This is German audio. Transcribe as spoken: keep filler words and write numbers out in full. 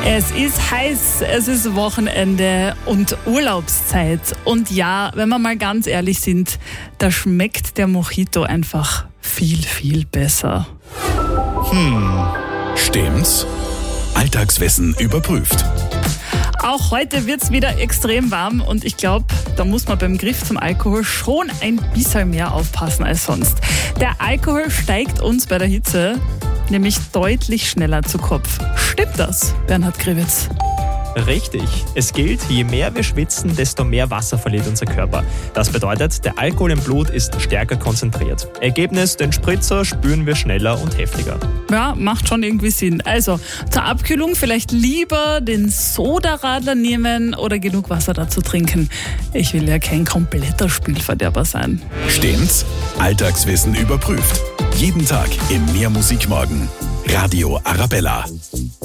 Es ist heiß, es ist Wochenende und Urlaubszeit. Und ja, wenn wir mal ganz ehrlich sind, da schmeckt der Mojito einfach viel, viel besser. Hm, stimmt's? Alltagswissen überprüft. Auch heute wird's wieder extrem warm und ich glaube, da muss man beim Griff zum Alkohol schon ein bisschen mehr aufpassen als sonst. Der Alkohol steigt uns bei der Hitze nämlich deutlich schneller zu Kopf. Stimmt das, Bernhard Grewitz? Richtig. Es gilt, je mehr wir schwitzen, desto mehr Wasser verliert unser Körper. Das bedeutet, der Alkohol im Blut ist stärker konzentriert. Ergebnis, den Spritzer spüren wir schneller und heftiger. Ja, macht schon irgendwie Sinn. Also, zur Abkühlung vielleicht lieber den Sodaradler nehmen oder genug Wasser dazu trinken. Ich will ja kein kompletter Spielverderber sein. Stimmt's? Alltagswissen überprüft. Jeden Tag im Mehr Musik Morgen. Radio Arabella.